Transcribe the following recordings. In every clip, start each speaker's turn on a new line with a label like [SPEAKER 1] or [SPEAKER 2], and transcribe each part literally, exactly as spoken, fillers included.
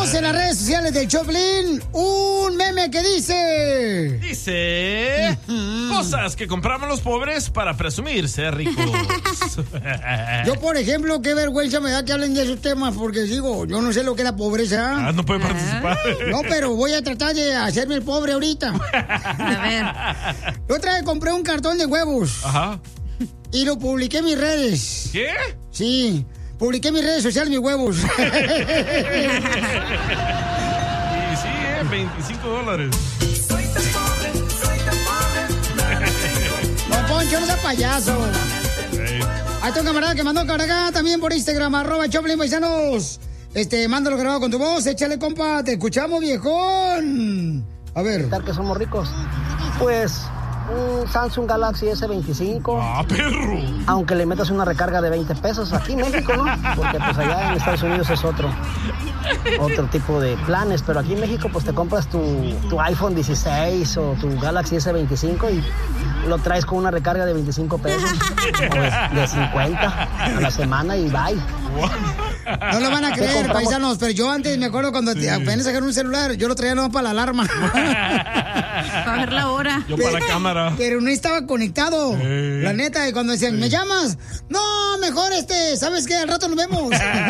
[SPEAKER 1] Tenemos en las redes sociales del Choplin un meme que dice...
[SPEAKER 2] Dice... Cosas que compramos los pobres para presumir ser ricos.
[SPEAKER 1] Yo, por ejemplo, qué vergüenza me da que hablen de esos temas, porque digo, yo no sé lo que es la pobreza.
[SPEAKER 2] Ah, no puede participar.
[SPEAKER 1] No, pero voy a tratar de hacerme el pobre ahorita.
[SPEAKER 3] A ver.
[SPEAKER 1] Yo otra vez compré un cartón de huevos.
[SPEAKER 2] Ajá.
[SPEAKER 1] Y lo publiqué en mis redes.
[SPEAKER 2] ¿Qué?
[SPEAKER 1] Sí, publiqué en mis redes sociales mis huevos.
[SPEAKER 2] Y sí, eh, veinticinco dólares.
[SPEAKER 1] No, Poncho, no seas payaso.
[SPEAKER 2] Hey.
[SPEAKER 1] Hay un camarada que mandó carga también por Instagram, arroba Choplin Paisanos. Este, mándalo grabado con tu voz, échale, compa, te escuchamos, viejón. A ver.
[SPEAKER 4] ¿Qué que somos ricos? Pues... un Samsung Galaxy ese veinticinco.
[SPEAKER 2] ¡Ah, perro!
[SPEAKER 4] Aunque le metas una recarga de veinte pesos aquí en México, ¿no? Porque pues allá en Estados Unidos es otro otro tipo de planes, pero aquí en México pues te compras tu, tu iPhone dieciséis o tu Galaxy ese veinticinco y lo traes con una recarga de veinticinco pesos o de, de cincuenta a la semana y bye.
[SPEAKER 1] No lo van a creer, paisanos, pero yo antes me acuerdo cuando sí. apenas sacaron un celular, yo lo traía no para la alarma.
[SPEAKER 3] Para ver la hora.
[SPEAKER 2] Yo para la cámara.
[SPEAKER 1] Pero no estaba conectado. Eh. La neta, y cuando decían, ¿me llamas? No, mejor este, ¿sabes qué? Al rato nos vemos.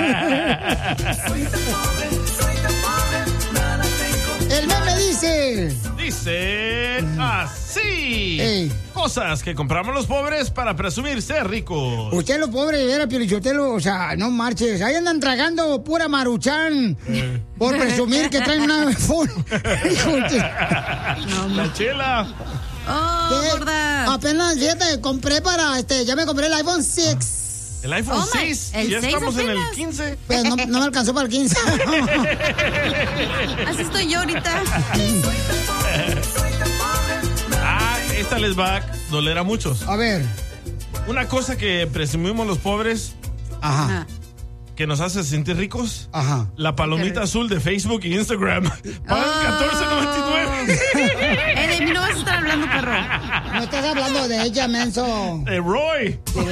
[SPEAKER 1] El meme dice...
[SPEAKER 2] Dice así.
[SPEAKER 1] Ey.
[SPEAKER 2] Cosas que compramos los pobres para presumir ser ricos.
[SPEAKER 1] Usted los pobres, ver a Piolichotelo, o sea, no marches. Ahí andan tragando pura Maruchan eh. por presumir que traen una iPhone.
[SPEAKER 2] No, la chela.
[SPEAKER 3] Oh,
[SPEAKER 1] ¿qué?
[SPEAKER 3] Gorda.
[SPEAKER 1] Apenas, fíjate, compré para, este, ya me compré el iPhone seis.
[SPEAKER 2] El iPhone oh seis, el ya seis estamos apenas en el quince.
[SPEAKER 1] Pues no, no me alcanzó para el quince.
[SPEAKER 3] Así estoy yo ahorita.
[SPEAKER 2] Ah, esta les va a doler a muchos.
[SPEAKER 1] A ver.
[SPEAKER 2] Una cosa que presumimos los pobres.
[SPEAKER 1] Ajá.
[SPEAKER 2] Que nos hace sentir ricos.
[SPEAKER 1] Ajá.
[SPEAKER 2] La palomita azul de Facebook y Instagram. Pagan
[SPEAKER 3] oh.
[SPEAKER 2] catorce noventa y nueve.
[SPEAKER 3] Eh, de mí no vas a estar hablando, perro.
[SPEAKER 1] No estás hablando de ella, menso.
[SPEAKER 2] De Roy.
[SPEAKER 3] Soy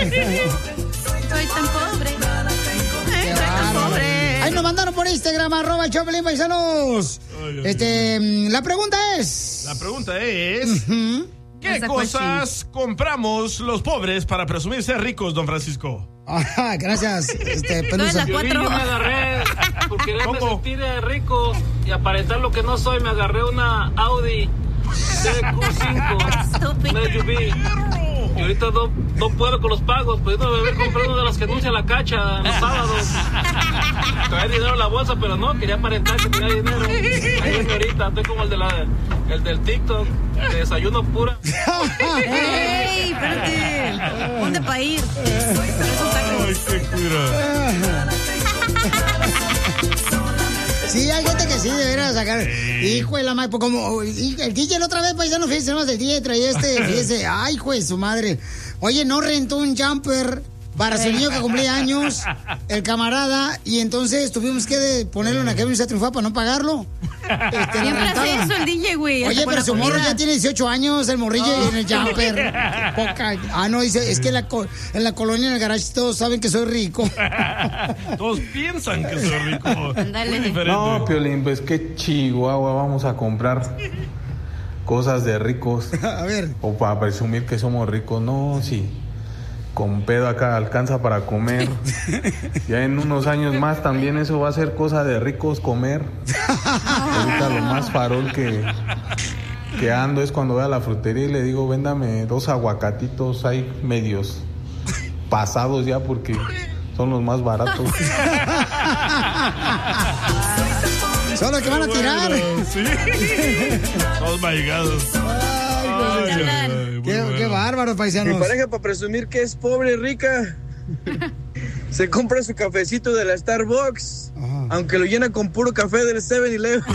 [SPEAKER 3] tan pobre. Soy tan pobre.
[SPEAKER 1] Ahí nos mandaron por Instagram, arroba Choplin Paisanos. Ay, ay, este, ay. La pregunta es...
[SPEAKER 2] La pregunta es... Uh-huh. ¿Qué cosas compramos los pobres para presumir ser ricos, don Francisco?
[SPEAKER 1] Ajá, gracias. Este,
[SPEAKER 3] Pelusa.
[SPEAKER 5] Yo me agarré por quererme sentir rico y aparentar lo que no soy. Me agarré una Audi C Q cinco, una S U V. Y ahorita no, no puedo con los pagos, pues no me voy a comprar una de las que anuncia la cacha los sábados. Traer dinero en la bolsa, pero no, quería aparentar que tenía dinero. Ahí es ahorita, estoy como el, de la, el del TikTok, de desayuno pura.
[SPEAKER 3] ¡Ey, espérate! ¿Dónde para ir?
[SPEAKER 2] Ay, qué cura.
[SPEAKER 1] Sí, hay gente que sí debería sacar. Sí. Hijo de la madre, como el D J la otra vez, paisano, fíjese, no, el D J traía este, fíjese, ay, hijo de su madre. Oye, no rentó un jumper para su niño que cumplía años, el camarada, y entonces tuvimos que de ponerlo en la cabina triunfar para no pagarlo.
[SPEAKER 3] Este, siempre hace eso el D J, güey.
[SPEAKER 1] Oye, pero su morro ya tiene dieciocho años, el morrillo, oh. y en el jumper. Poca. Ah, no, dice, es que en la, en la colonia, en el garage, todos saben que soy rico.
[SPEAKER 2] Todos piensan que soy rico.
[SPEAKER 6] No, Piolín, pues qué chihuahua vamos a comprar cosas de ricos.
[SPEAKER 1] A ver.
[SPEAKER 6] O para presumir que somos ricos. No, sí. Con pedo acá alcanza para comer. Ya en unos años más también eso va a ser cosa de ricos comer. Ahorita lo más farol que, que ando es cuando voy a la frutería y le digo, véndame dos aguacatitos ahí medios pasados ya porque son los más baratos.
[SPEAKER 1] Son los que van a tirar.
[SPEAKER 2] Sí. Todos mallegados.
[SPEAKER 1] Ay, ay, ay, qué, bueno. Qué bárbaro, paisanos.
[SPEAKER 7] Mi pareja, para presumir que es pobre y rica, se compra su cafecito de la Starbucks, ajá, aunque lo llena con puro café del seven eleven.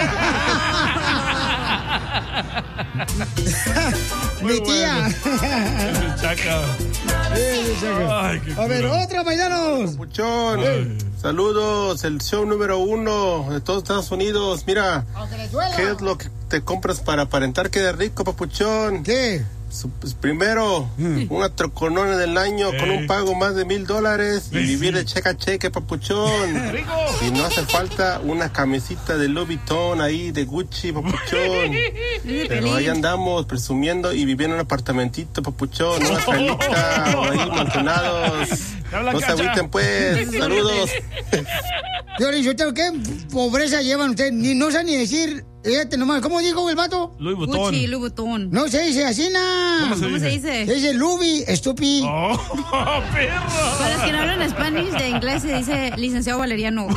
[SPEAKER 1] Mi tía.
[SPEAKER 2] Es chaca.
[SPEAKER 1] Ay, a ver, otra, paisanos.
[SPEAKER 8] Papuchón, hey. Saludos, el show número uno de todos Estados Unidos. Mira, ¿qué es lo que te compras para aparentar que eres rico, papuchón?
[SPEAKER 1] ¿Qué?
[SPEAKER 8] Pues primero, una troconona del año con un pago más de mil dólares y vivir de cheque a cheque, papuchón. Y no hace falta una camisita de Louis Vuitton ahí, de Gucci, papuchón. Pero ahí andamos presumiendo y viviendo en un apartamentito, papuchón, una salita, ahí mantenados. No se agüiten, pues. Saludos.
[SPEAKER 1] ¿Qué pobreza llevan ustedes? Ni, no sé ni decir. Fíjate nomás, ¿cómo dijo el vato?
[SPEAKER 2] Louis Vuitton.
[SPEAKER 3] Gucci, Louis Vuitton.
[SPEAKER 1] No se dice así, nada.
[SPEAKER 3] ¿Cómo se ¿Cómo dice? Se dice?
[SPEAKER 1] Se dice Louis, estúpido.
[SPEAKER 2] Oh, perro.
[SPEAKER 3] Para los que no hablan Spanish, de inglés se dice licenciado Valeriano.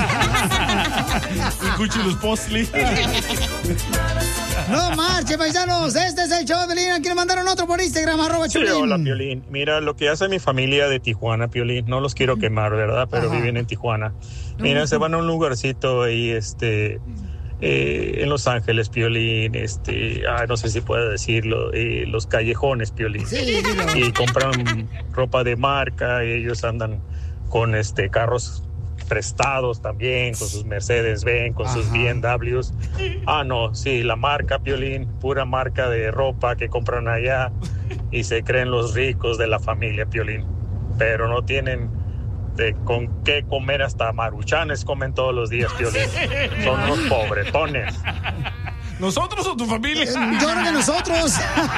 [SPEAKER 2] Y Gucci los Postli.
[SPEAKER 1] No marche, paisanos. Este es el show de Piolín. Aquí le mandaron otro por Instagram, arroba
[SPEAKER 9] sí,
[SPEAKER 1] Chulín.
[SPEAKER 9] Hola, Piolín. Mira, lo que hace mi familia de Tijuana, Piolín, no los quiero quemar, ¿verdad? Pero Ajá. viven en Tijuana. Mira, uh-huh. se van a un lugarcito ahí, este... Eh, en Los Ángeles, Piolín, este, ah, no sé si puedo decirlo, eh, los callejones, Piolín,
[SPEAKER 1] sí,
[SPEAKER 9] y compran ropa de marca, y ellos andan con este carros prestados también, con sus Mercedes-Benz, con Ajá. sus B M Ws. Ah, no, sí, la marca, Piolín, pura marca de ropa que compran allá y se creen los ricos de la familia, Piolín, pero no tienen de con qué comer, hasta maruchanes comen todos los días, Piolín. Son unos pobretones.
[SPEAKER 2] ¿Nosotros o tu familia?
[SPEAKER 1] Eh, yo creo que nosotros.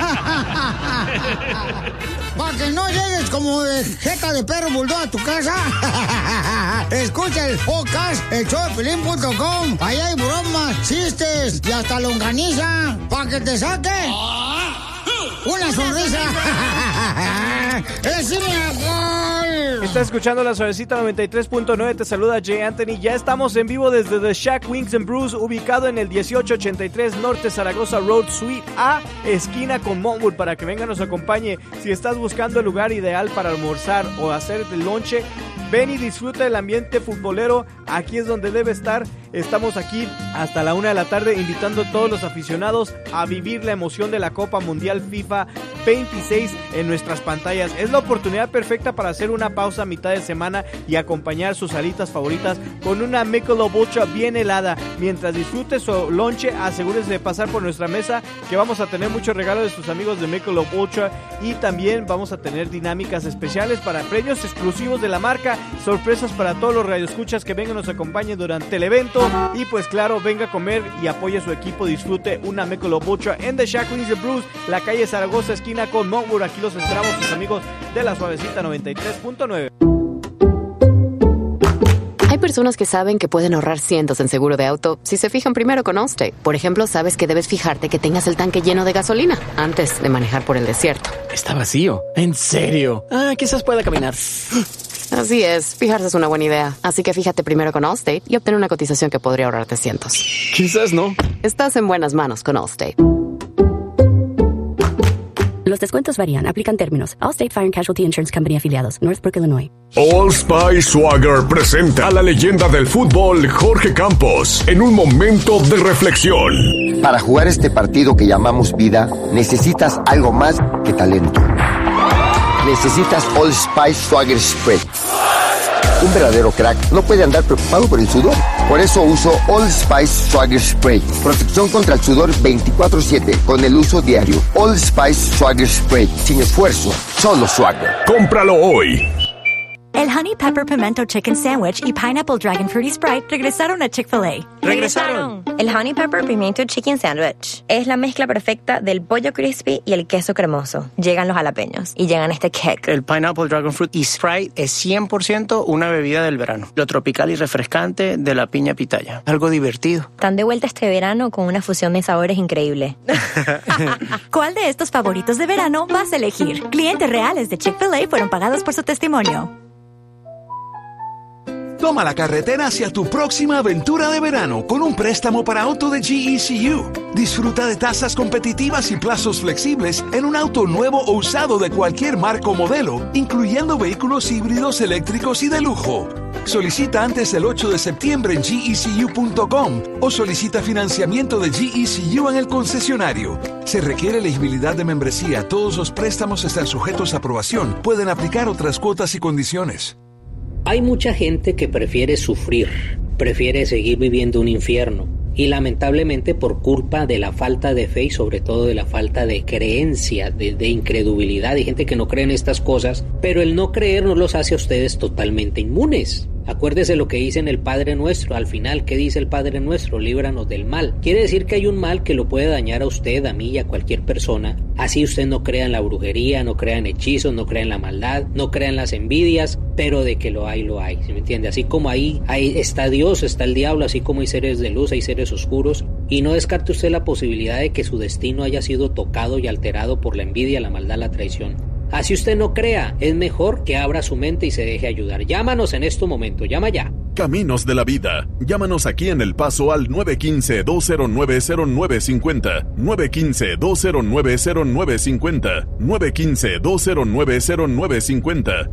[SPEAKER 1] Para que no llegues como de jeta de perro bulldog a tu casa. Escucha el podcast, el show de Piolín punto com. Ahí hay bromas, chistes y hasta longaniza. Para que te saque una sonrisa. ¡Es gol!
[SPEAKER 10] Está escuchando la Suavecita noventa y tres punto nueve. Te saluda Jay Anthony. Ya estamos en vivo desde The Shack Wings and Brews, ubicado en el dieciocho ochenta y tres Norte Zaragoza Road, Suite A, esquina con Montwood, para que venga nos acompañe. Si estás buscando el lugar ideal para almorzar o hacer el lonche, ven y disfruta del ambiente futbolero. Aquí es donde debe estar. Estamos aquí hasta la una de la tarde invitando a todos los aficionados a vivir la emoción de la Copa Mundial FIFA veintiséis en nuestras pantallas. Es la oportunidad perfecta para hacer una pausa a mitad de semana y acompañar sus alitas favoritas con una Michelob Ultra bien helada. Mientras disfrute su lonche, asegúrese de pasar por nuestra mesa, que vamos a tener muchos regalos de sus amigos de Michelob Ultra, y también vamos a tener dinámicas especiales para premios exclusivos de la marca, sorpresas para todos los radioescuchas que vengan y nos acompañen durante el evento. Y pues claro, venga a comer y apoye a su equipo, disfrute una Michelob Ultra en The Shack Wings and Brews, la calle Zaragoza, esquina con Montwood. Aquí los esperamos, sus amigos de la Suavecita noventa y tres punto nueve.
[SPEAKER 11] Hay personas que saben que pueden ahorrar cientos en seguro de auto si se fijan primero con Allstate. Por ejemplo, sabes que debes fijarte que tengas el tanque lleno de gasolina antes de manejar por el desierto.
[SPEAKER 12] Está vacío. ¿En serio? Ah, quizás pueda caminar.
[SPEAKER 11] Así es, fijarse es una buena idea. Así que fíjate primero con Allstate y obtén una cotización que podría ahorrarte cientos.
[SPEAKER 12] Quizás no.
[SPEAKER 11] Estás en buenas manos con Allstate.
[SPEAKER 13] Los descuentos varían, aplican términos. Allstate Fire and Casualty Insurance Company afiliados, Northbrook, Illinois.
[SPEAKER 14] Old Spice Swagger presenta a la leyenda del fútbol, Jorge Campos, en un momento de reflexión.
[SPEAKER 15] Para jugar este partido que llamamos vida, necesitas algo más que talento. Necesitas Old Spice Swagger Spray. Un verdadero crack no puede andar preocupado por el sudor. Por eso uso Old Spice Swagger Spray. Protección contra el sudor veinticuatro siete con el uso diario. Old Spice Swagger Spray. Sin esfuerzo, solo Swagger.
[SPEAKER 14] Cómpralo hoy.
[SPEAKER 16] El Honey Pepper Pimento Chicken Sandwich y Pineapple Dragon Fruity Sprite regresaron a Chick-fil-A.
[SPEAKER 17] ¡Regresaron! El Honey Pepper Pimiento Chicken Sandwich es la mezcla perfecta del pollo crispy y el queso cremoso. Llegan los jalapeños y llegan este kick.
[SPEAKER 18] El Pineapple Dragon Fruity Sprite es cien por ciento una bebida del verano. Lo tropical y refrescante de la piña pitaya. Algo divertido.
[SPEAKER 17] Están de vuelta este verano con una fusión de sabores increíble.
[SPEAKER 16] ¿Cuál de estos favoritos de verano vas a elegir? Clientes reales de Chick-fil-A fueron pagados por su testimonio.
[SPEAKER 19] Toma la carretera hacia tu próxima aventura de verano con un préstamo para auto de G E C U. Disfruta de tasas competitivas y plazos flexibles en un auto nuevo o usado de cualquier marca o modelo, incluyendo vehículos híbridos, eléctricos y de lujo. Solicita antes del ocho de septiembre en G E C U punto com o solicita financiamiento de G E C U en el concesionario. Se requiere elegibilidad de membresía. Todos los préstamos están sujetos a aprobación. Pueden aplicar otras cuotas y condiciones.
[SPEAKER 20] Hay mucha gente que prefiere sufrir, prefiere seguir viviendo un infierno Y lamentablemente por culpa de la falta de fe y sobre todo de la falta de creencia, de, de incredulidad, hay gente que no cree en estas cosas, pero el no creer no los hace a ustedes totalmente inmunes. Acuérdese lo que dice en el Padre Nuestro, al final, ¿qué dice el Padre Nuestro? Líbranos del mal. Quiere decir que hay un mal que lo puede dañar a usted, a mí y a cualquier persona. Así usted no crea en la brujería, no crea en hechizos, no crea en la maldad, no crea en las envidias, pero de que lo hay, lo hay, ¿sí me entiende? Así como ahí, ahí está Dios, está el diablo, así como hay seres de luz, hay seres oscuros, y no descarte usted la posibilidad de que su destino haya sido tocado y alterado por la envidia, la maldad, la traición. Así usted no crea, es mejor que abra su mente y se deje ayudar. Llámanos en este momento, llama ya.
[SPEAKER 21] Caminos de la Vida. Llámanos aquí en El Paso al nueve uno cinco, dos cero nueve, cero nueve cinco cero, nueve uno cinco, dos cero nueve, cero nueve cinco cero, nueve uno cinco, dos cero nueve, cero nueve cinco cero.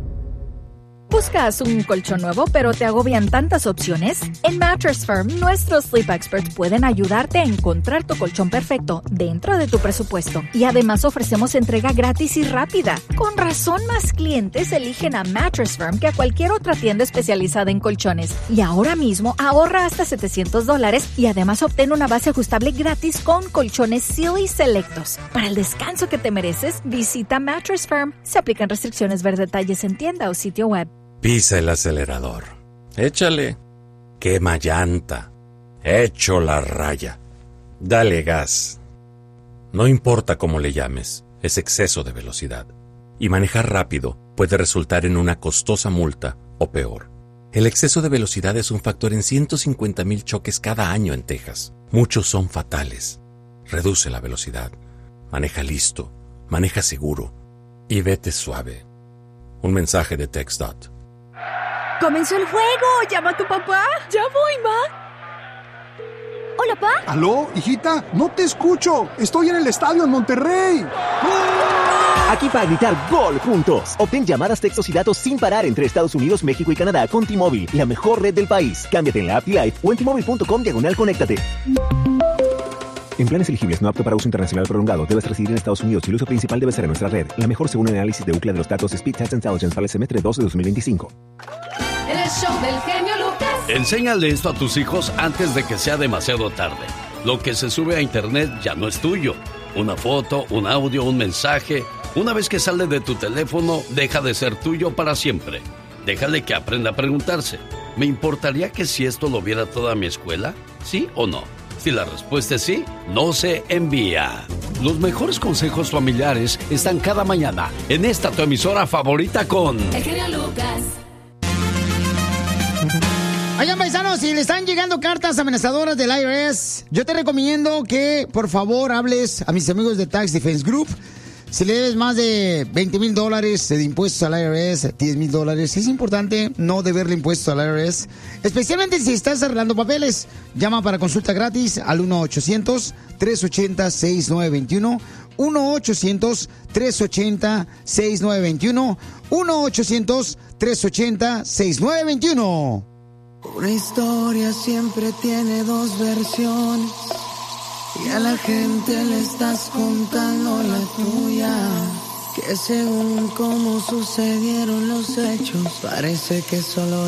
[SPEAKER 22] ¿Buscas un colchón nuevo pero te agobian tantas opciones? En Mattress Firm, nuestros Sleep Experts pueden ayudarte a encontrar tu colchón perfecto dentro de tu presupuesto. Y además ofrecemos entrega gratis y rápida. Con razón, más clientes eligen a Mattress Firm que a cualquier otra tienda especializada en colchones. Y ahora mismo ahorra hasta setecientos dólares y además obtén una base ajustable gratis con colchones Sealy selectos. Para el descanso que te mereces, visita Mattress Firm. Se aplican restricciones. Ver detalles en tienda o sitio web.
[SPEAKER 23] Pisa el acelerador. Échale. Quema llanta. Echo la raya. Dale gas. No importa cómo le llames, es exceso de velocidad. Y manejar rápido puede resultar en una costosa multa o peor. El exceso de velocidad es un factor en ciento cincuenta mil choques cada año en Texas. Muchos son fatales. Reduce la velocidad. Maneja listo. Maneja seguro. Y vete suave. Un mensaje de TxDOT.
[SPEAKER 22] ¡Comenzó el juego! ¡Llama a tu papá! ¡Ya voy, ma!
[SPEAKER 24] Hola, pa. ¿Aló, hijita? No te escucho. Estoy en el estadio en Monterrey.
[SPEAKER 25] Aquí para gritar gol juntos. Obtén llamadas, textos y datos sin parar entre Estados Unidos, México y Canadá con T-Mobile, la mejor red del país. Cámbiate en la app T-Life o en T Mobile punto com diagonal conéctate. En planes elegibles no apto para uso internacional prolongado, debes residir en Estados Unidos y el uso principal debe ser en nuestra red. La mejor según el análisis de Ookla de los datos Speed Test Intelligence para el semestre dos de dos mil veinticinco.
[SPEAKER 26] El show del genio Lucas.
[SPEAKER 27] Enséñale esto a tus hijos antes de que sea demasiado tarde. Lo que se sube a internet ya no es tuyo. Una foto, un audio, un mensaje. Una vez que sale de tu teléfono, deja de ser tuyo para siempre. Déjale que aprenda a preguntarse. ¿Me importaría que si esto lo viera toda mi escuela? ¿Sí o no? Si la respuesta es sí, no se envía. Los mejores consejos familiares están cada mañana en esta tu emisora favorita con...
[SPEAKER 26] El genio Lucas.
[SPEAKER 1] Oigan, paisanos, si le están llegando cartas amenazadoras del I R S, yo te recomiendo que, por favor, hables a mis amigos de Tax Defense Group. Si le debes más de veinte mil dólares de impuestos al I R S, diez mil dólares, es importante no deberle impuestos al I R S, especialmente si estás arreglando papeles. Llama para consulta gratis al uno ochocientos, tres ochenta, sesenta y nueve veintiuno, uno ochocientos, tres ochenta, sesenta y nueve veintiuno, uno ochocientos, tres ochenta, sesenta y nueve veintiuno.
[SPEAKER 28] Una historia siempre tiene dos versiones. Y a la gente le estás contando la tuya, que según cómo sucedieron los hechos, parece que solo